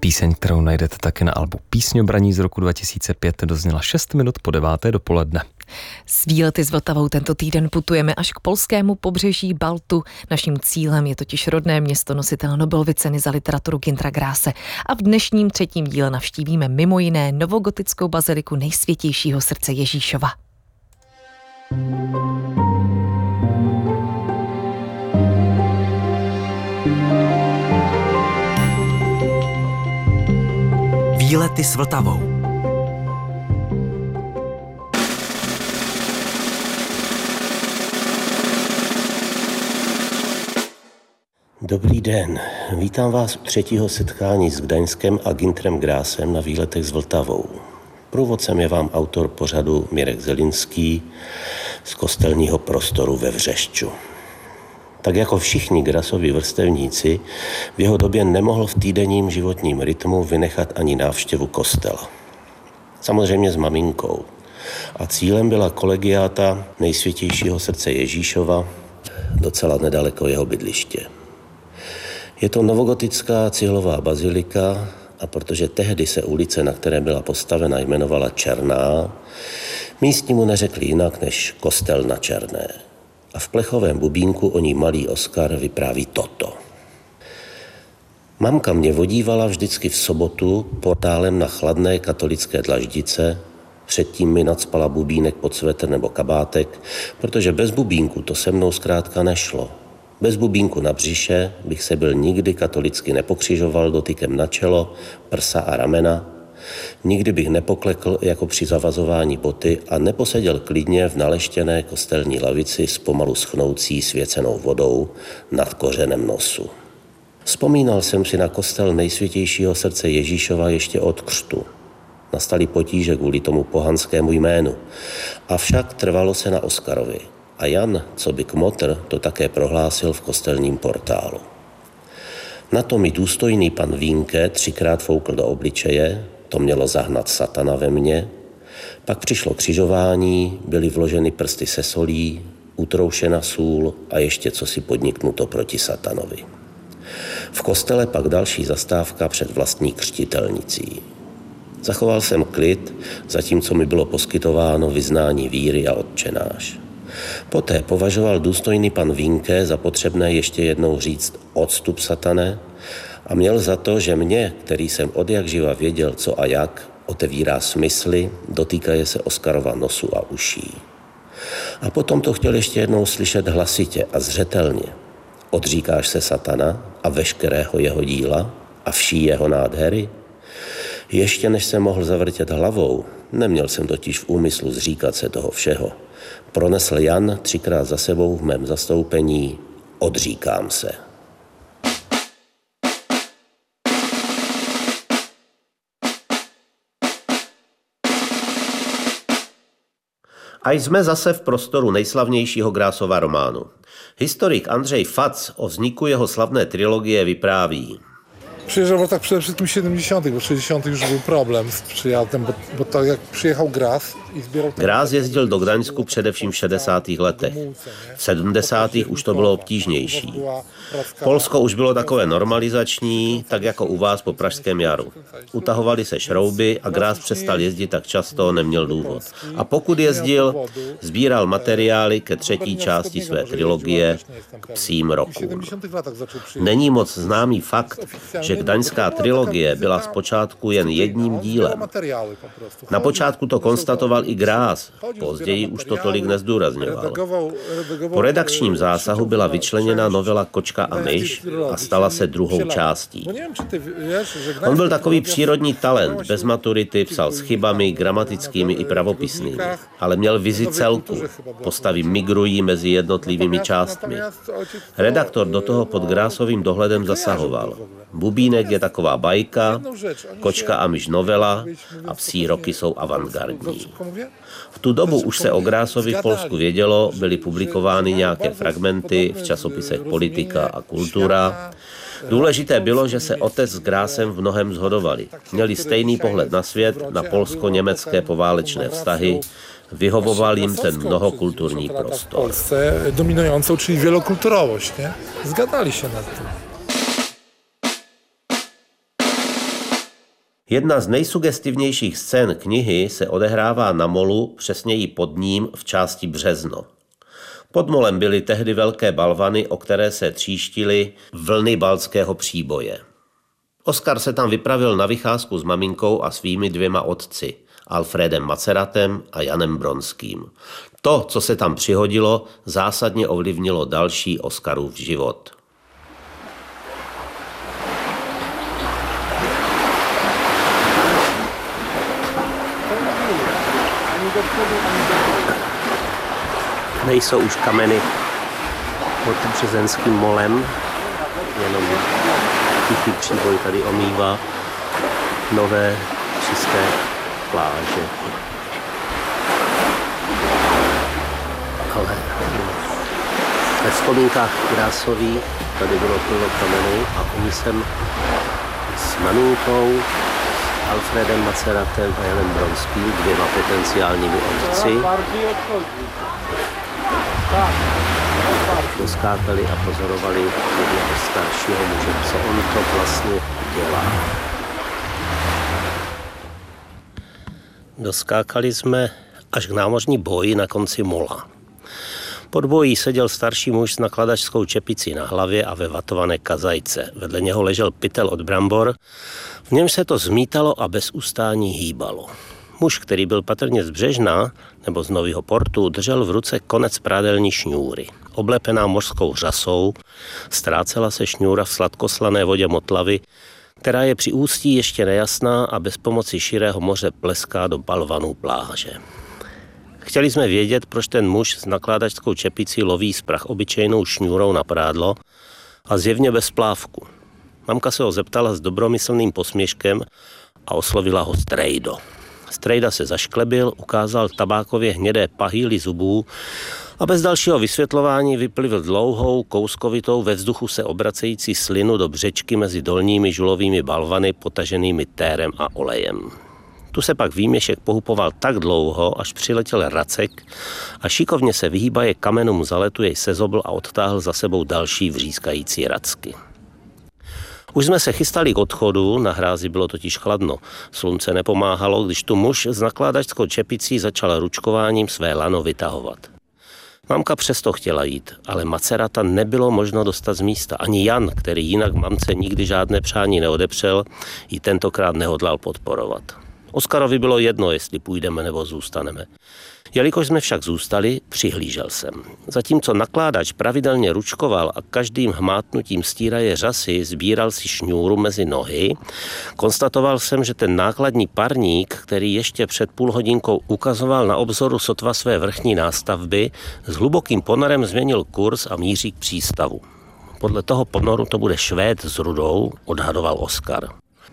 Píseň, kterou najdete také na albu Písňobraní z roku 2005, dozněla 6 minut po 9. dopoledne. S výlety s Vltavou tento týden putujeme až k polskému pobřeží Baltu. Naším cílem je totiž rodné město nositele Nobelovy ceny za literaturu Günthera Grasse. A v dnešním 3. díle navštívíme mimo jiné novogotickou baziliku Nejsvětějšího srdce Ježíšova. Výlety s Vltavou. Dobrý den, vítám vás u 3. setkání s Gdaňskem a Günterem Grassem na výletech s Vltavou. Průvodcem je vám autor pořadu Mirek Zelinský z kostelního prostoru ve Vřešťu. Tak jako všichni Grassovi vrstevníci, v jeho době nemohl v týdenním životním rytmu vynechat ani návštěvu kostela. Samozřejmě s maminkou. A cílem byla kolegiáta Nejsvětějšího srdce Ježíšova, docela nedaleko jeho bydliště. Je to novogotická cihlová bazilika a protože tehdy se ulice, na které byla postavena, jmenovala Černá, místní mu neřekli jinak než kostel na Černé. A v plechovém bubínku o ní malý Oskar vypráví toto. Mamka mě vodívala vždycky v sobotu portálem na chladné katolické Dlaždice, předtím mi nacpala bubínek pod svetr nebo kabátek, protože bez bubínku to se mnou zkrátka nešlo. Bez bubínku na břiše bych se byl nikdy katolicky nepokřižoval dotykem na čelo, prsa a ramena, nikdy bych nepoklekl jako při zavazování boty a neposeděl klidně v naleštěné kostelní lavici s pomalu schnoucí svěcenou vodou nad kořenem nosu. Vzpomínal jsem si na kostel Nejsvětějšího srdce Ježíšova ještě od křtu. Nastaly potíže kvůli tomu pohanskému jménu, avšak trvalo se na Oskarovi. A Jan, coby kmotr, to také prohlásil v kostelním portálu. Na to mi důstojný pan Vínke 3krát foukl do obličeje, to mělo zahnat satana ve mně. Pak přišlo křižování, byly vloženy prsty se solí, utroušena sůl a ještě cosi podniknuto proti satanovi. V kostele pak další zastávka před vlastní křtitelnicí. Zachoval jsem klid, zatímco mi bylo poskytováno vyznání víry a otčenáš. Poté považoval důstojný pan Vínke za potřebné ještě jednou říct odstup, satane, a měl za to, že mě, který jsem odjakživa věděl, co a jak, otevírá smysly, dotýkaje se Oskarova nosu a uší. A potom to chtěl ještě jednou slyšet hlasitě a zřetelně. Odříkáš se satana a veškerého jeho díla a vší jeho nádhery? Ještě než jsem mohl zavrtět hlavou, neměl jsem totiž v úmyslu zříkat se toho všeho, pronesl Jan 3krát za sebou v mém zastoupení: odříkám se. A jsme zase v prostoru nejslavnějšího Grassova románu. Historik Andrzej Fac o vzniku jeho slavné trilogie vypráví. Przyjeżdżał tak przede wszystkim w 70., bo w 60. już był problem z przyjazdem, bo tak jak przyjechał Grass i zbierał... Grass jezdil do Gdaňsku především v 60. letech. V 70. už to bylo obtížnější. Polsko už bylo takové normalizační, tak jako u vás po Pražském jaru. Utahovaly se šrouby a Grass přestal jezdit tak často, neměl důvod. A pokud jezdil, sbíral materiály ke 3. části své trilogie K psím rokům. Není moc známý fakt, že gdaňská trilogie byla zpočátku jen jedním dílem. Na počátku to konstatoval i Grass, později už to tolik nezdůrazňoval. Po redakčním zásahu byla vyčleněna novela Kočka a myš a stala se druhou částí. On byl takový přírodní talent, bez maturity, psal s chybami gramatickými i pravopisnými, ale měl vizi celku, postavy migrují mezi jednotlivými částmi. Redaktor do toho pod Grassovým dohledem zasahoval. Bubínek je taková bajka, Kočka a myš novela a Psí roky jsou avantgardní. V tu dobu už se o Grassovi v Polsku vědělo, byly publikovány nějaké fragmenty v časopisech Politika a Kultura. Důležité bylo, že se otec s Grassem v mnohem shodovali. Měli stejný pohled na svět, na polsko-německé poválečné vztahy, vyhovoval jim ten mnohokulturní prostor. W Polsce dominującą, czyli wielokulturowość, nie? Zgadali się nad tym. Jedna z nejsugestivnějších scén knihy se odehrává na molu, přesněji pod ním v části Březno. Pod molem byly tehdy velké balvany, o které se tříštily vlny baltského příboje. Oskar se tam vypravil na vycházku s maminkou a svými 2 otci, Alfredem Maceratem a Janem Bronským. To, co se tam přihodilo, zásadně ovlivnilo další Oskarův život. Nejsou už kameny pod březenským molem, jenom tichý příboj tady omývá nové čisté pláže. Ale ve vzpomínkách Grásových tady bylo plno kamenů a oni jsem s maminkou, Alfredem Maceratem a Janem Bronským, 2 potenciálními otci, doskákali a pozorovali jednoho staršího muže, co on to vlastně dělá. Doskákali jsme až k námořní boji na konci mola. Pod bojí seděl starší muž s nakladačskou čepicí na hlavě a ve vatované kazajce. Vedle něho ležel pytel od brambor, v něm se to zmítalo a bez ustání hýbalo. Muž, který byl patrně z Břežna nebo z Nového Portu, držel v ruce konec prádelní šňůry. Oblepená mořskou řasou, ztrácela se šňůra v sladkoslané vodě Motlavy, která je při ústí ještě nejasná a bez pomoci širého moře pleská do balvanů pláže. Chtěli jsme vědět, proč ten muž s nakládačskou čepicí loví sprach obyčejnou šňůrou na prádlo a zjevně bez plávku. Mamka se ho zeptala s dobromyslným posměškem a oslovila ho Strejdo. Strejda se zašklebil, ukázal tabákově hnědé pahýly zubů a bez dalšího vysvětlování vyplivl dlouhou, kouskovitou, ve vzduchu se obracející slinu do břečky mezi dolními žulovými balvany potaženými térem a olejem. Tu se pak výměšek pohupoval tak dlouho, až přiletěl racek a šikovně se vyhýbaje kamenům zaletu jej sezobl a odtáhl za sebou další vřískající racky. Už jsme se chystali k odchodu, na hrázi bylo totiž chladno. Slunce nepomáhalo, když tu muž s nakládačskou čepicí začal ručkováním své lano vytahovat. Mamka přesto chtěla jít, ale Macerata nebylo možno dostat z místa. Ani Jan, který jinak mamce nikdy žádné přání neodepřel, ji tentokrát nehodlal podporovat. Oskarovi bylo jedno, jestli půjdeme nebo zůstaneme. Jelikož jsme však zůstali, přihlížel jsem. Zatímco nakládač pravidelně ručkoval a každým hmátnutím stíraje řasy sbíral si šňůru mezi nohy, konstatoval jsem, že ten nákladní parník, který ještě před půl hodinkou ukazoval na obzoru sotva své vrchní nástavby, s hlubokým ponorem změnil kurz a míří k přístavu. Podle toho ponoru to bude Švéd s rudou, odhadoval Oskar.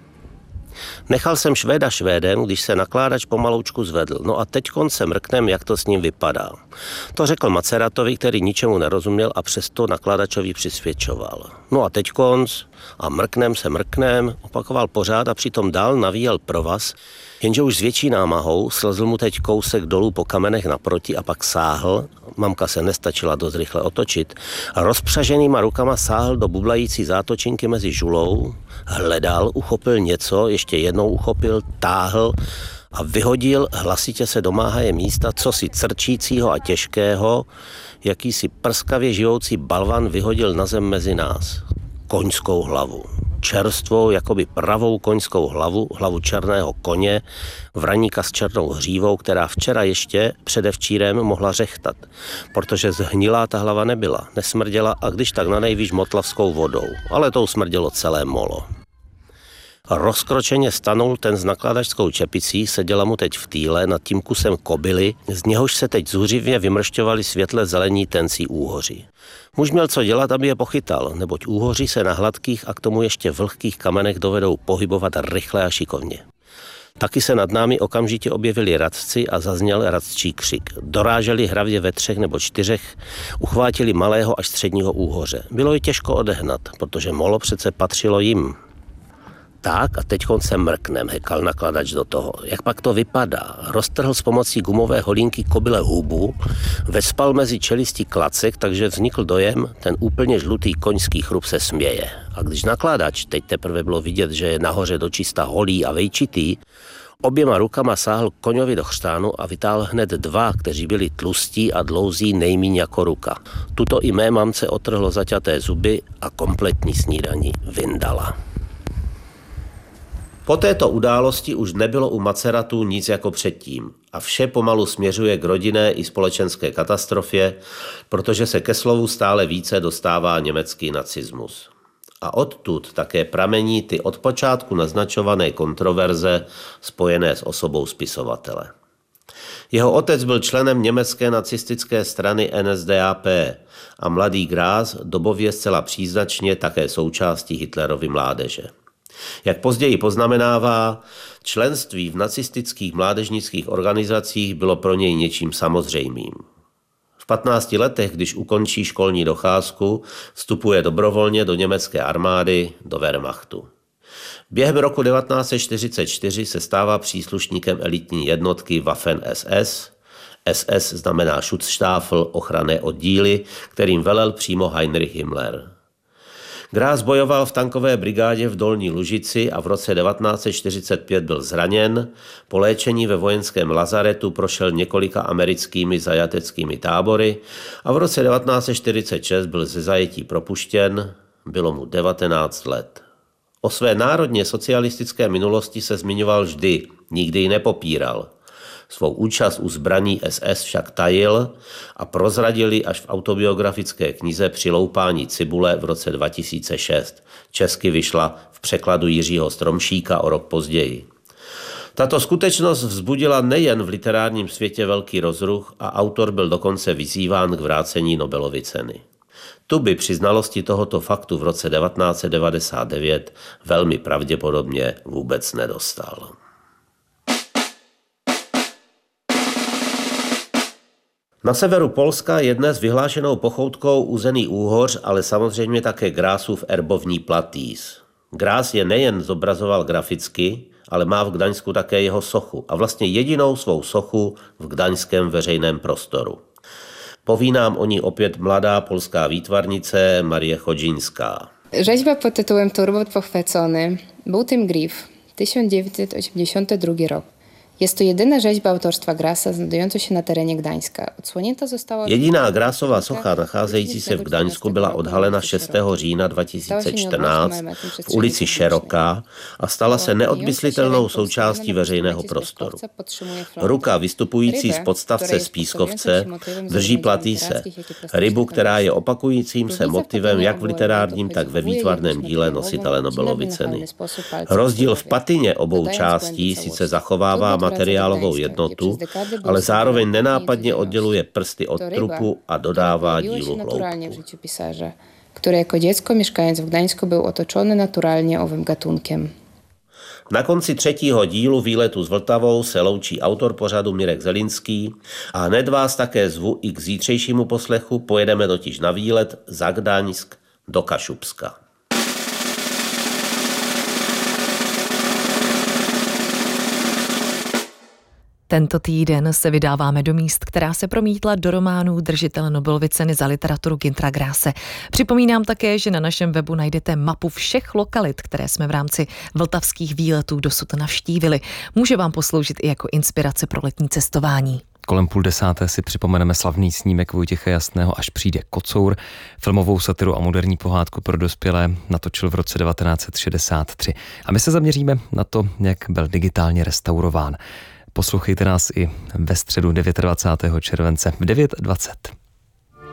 Nechal jsem Švéda Švédem, když se nakládač pomaloučku zvedl. No a teďkon se mrknem, jak to s ním vypadá. To řekl Maceratovi, který ničemu nerozuměl a přesto nakládačovi přisvědčoval. No a teďkon a mrknem, opakoval pořád a přitom dál navíjel provaz, jenže už s větší námahou slezl mu teď kousek dolů po kamenech naproti a pak sáhl, mamka se nestačila dost rychle otočit, a rozpřaženýma rukama sáhl do bublající zátočinky mezi žulou, hledal, uchopil něco, ještě jednou uchopil, táhl a vyhodil, hlasitě se domáhaje místa, cosi crčícího a těžkého, jakýsi prskavě živoucí balvan vyhodil na zem mezi nás. Koňskou hlavu. Čerstvou, jakoby pravou koňskou hlavu černého koně, vraníka s černou hřívou, která včera ještě předevčírem mohla řechtat, protože zhnilá ta hlava nebyla, nesmrděla a když tak na nejvíc motlavskou vodou, ale tou smrdělo celé molo. Rozkročeně stanul ten s nakládačskou čepicí, seděla mu teď v týle nad tím kusem kobily, z něhož se teď zuřivě vymršťovali světle zelení tencí úhoři. Muž měl co dělat, aby je pochytal, neboť úhoři se na hladkých a k tomu ještě vlhkých kamenech dovedou pohybovat rychle a šikovně. Taky se nad námi okamžitě objevili radci a zazněl radčí křik. Doráželi hravě ve 3 nebo 4, uchvátili malého až středního úhoře. Bylo je těžko odehnat, protože molo přece patřilo jim. Tak a teďkon se mrknem, hekal nakladač do toho. Jak pak to vypadá? Roztrhl s pomocí gumové holínky kobyle hubu, vespal mezi čelistí klacek, takže vznikl dojem, ten úplně žlutý koňský chrup se směje. A když nakladač, teď teprve bylo vidět, že je nahoře dočista holý a vejčitý, oběma rukama sáhl koňovi do chřtánu a vytáhl hned dva, kteří byli tlustí a dlouzí nejmíň jako ruka. Tuto i mé mamce otrhlo zaťaté zuby a kompletní snídaní vyndala. Po této události už nebylo u Maceratů nic jako předtím a vše pomalu směřuje k rodinné i společenské katastrofě, protože se ke slovu stále více dostává německý nacismus. A odtud také pramení ty od počátku naznačované kontroverze spojené s osobou spisovatele. Jeho otec byl členem německé nacistické strany NSDAP a mladý Gráss dobově zcela příznačně také součástí Hitlerovy mládeže. Jak později poznamenává, členství v nacistických mládežnických organizacích bylo pro něj něčím samozřejmým. V 15 letech, když ukončí školní docházku, vstupuje dobrovolně do německé armády, do Wehrmachtu. Během roku 1944 se stává příslušníkem elitní jednotky Waffen-SS. SS znamená Schutzstaffel, ochranné oddíly, kterým velel přímo Heinrich Himmler. Gráss bojoval v tankové brigádě v Dolní Lužici a v roce 1945 byl zraněn. Po léčení ve vojenském lazaretu prošel několika americkými zajateckými tábory a v roce 1946 byl ze zajetí propuštěn. Bylo mu 19 let. O své národně socialistické minulosti se zmiňoval vždy, nikdy ji nepopíral. Svou účast u zbraní SS však tajil a prozradili až v autobiografické knize Přiloupání cibule v roce 2006. Česky vyšla v překladu Jiřího Stromšíka o rok později. Tato skutečnost vzbudila nejen v literárním světě velký rozruch a autor byl dokonce vyzýván k vrácení Nobelovy ceny. Tu by při znalosti tohoto faktu v roce 1999 velmi pravděpodobně vůbec nedostal. Na severu Polska je dnes vyhlášenou pochoutkou Uzený Úhoř, ale samozřejmě také Grassův erbovní Platýs. Gráss je nejen zobrazoval graficky, ale má v Gdaňsku také jeho sochu a vlastně jedinou svou sochu v gdaňském veřejném prostoru. Poví nám o ní opět mladá polská výtvarnice Marie Chodžińská. Rzeźba pod tytułem Turbot pochwycony był tym Griff, 1982 rok. Jest to jedyna rzeźba autorstwa Grassa znajdująca się na terenie Gdańska. Odsłonięta została... Jediná Grassova socha nacházející se v Gdaňsku byla odhalena 6. října 2014 v ulici Široká a stala se neodmyslitelnou součástí veřejného prostoru. Ruka vystupující z podstavce z pískovce drží Platýse, rybu, která je opakujícím se motivem jak v literárním, tak ve výtvarném díle nositele Nobelovy ceny. Rozdíl v patině obou částí sice zachovává materiálovou jednotu, ale zároveň nenápadně odděluje prsty od trupu a dodává dílu hloubku. Który jako dziecko mieszkając w Gdańsku był otoczony naturalnie owym gatunkiem. Na konci 3. dílu Výletu s Vltavou se loučí autor pořadu Mirek Zelinský a hned vás také zvu i k zítřejšímu poslechu, pojedeme totiž na výlet za Gdaňsk do Kašubska. Tento týden se vydáváme do míst, která se promítla do románů držitele Nobelovy ceny za literaturu Günthera Grasse. Připomínám také, že na našem webu najdete mapu všech lokalit, které jsme v rámci vltavských výletů dosud navštívili. Může vám posloužit i jako inspirace pro letní cestování. Kolem 9:30 si připomeneme slavný snímek Vojtěcha Jasného Až přijde kocour. Filmovou satiru a moderní pohádku pro dospělé natočil v roce 1963. A my se zaměříme na to, jak byl digitálně restaurován. Poslouchejte nás i ve středu 29. července v 9:20.